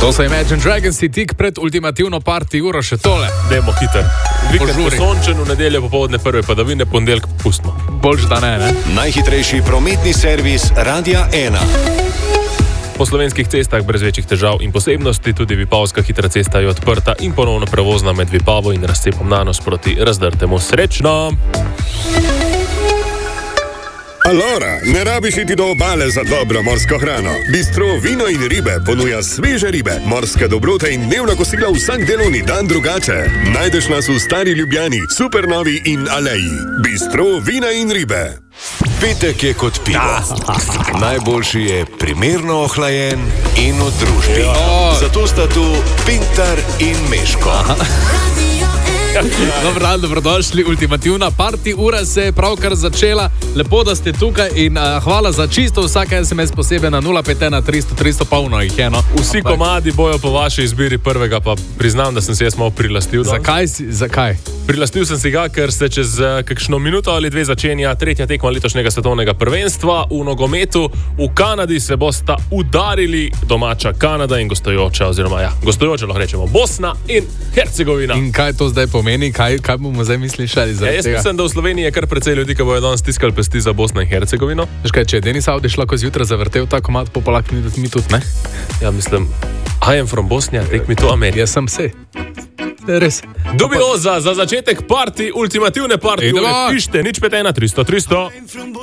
To so Imagine Dragons, tik pred ultimativno party uro še tole. Dajmo hiter. Vikend bo sončen, v nedeljo popoldne prve padavine, ponedeljek pustimo. Boljš da ne? Najhitrejši prometni servis Radia 1. Po slovenskih cestah brez večjih težav in posebnosti, tudi Vipavska hitra cesta je odprta in ponovno prevozna med Vipavo in razcepom Nanos proti Razdrtemu. Srečno! Alora, ne rabiš iti do obale za dobro morsko hrano. Bistro Vino in ribe ponuja sveže ribe, morske dobrote in dnevna kosila vsak delovni dan drugače. Najdeš nas v Stari Ljubljani, Supernovi in Aleji. Bistro Vina in ribe. Petek je kot pivo. Najboljši je primerno ohlajen in v družbi. Zato sta tu Pintar in Meško. Dobrodošli, ultimativna party ura se je pravkar začela. Lepo, da ste tukaj in hvala za čisto vsake SMS posebej na 051 300 300, polno jih je. Vsi komadi bojo po vaši izbiri prvega, pa priznam, da sem se jaz malo prilastil. Zakaj? Prilastil sem si ga, ker se čez kakšno minuto ali dve začenja tretja tekma letošnjega svetovnega prvenstva v nogometu. V Kanadi se bosta udarili domača Kanada in gostujoča, gostujoča lahko rečemo Bosna in Hercegovina. In kaj to zdaj pomeni? Kaj bomo zdaj mislili? Jaz mislim, da v Sloveniji je kar precej ljudi, ki bojo danes stiskali pesti za Bosno in Hercegovino. Veš kaj, če je Denis Avdić lahko zjutraj zavrtel ta komad, popolak mi tudi, ne? Ja, mislim, I am from Bosnia, take me to America. Jaz sem se. Res. Dubioza za začetek party, ultimativne party, pište, nič 51 300 300.